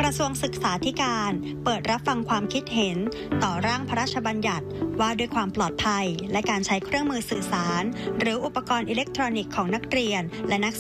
ระทรวงศึกษาธิการเปิดรับฟังความคิดเห็นต่อร่างพระราชบัญญัติว่าด้วยความปลอดภัยและการใช้เครื่องมือสื่อสารหรืออุปกรณ์อิเล็กทรอนิกส์ของนักเรียนและนัก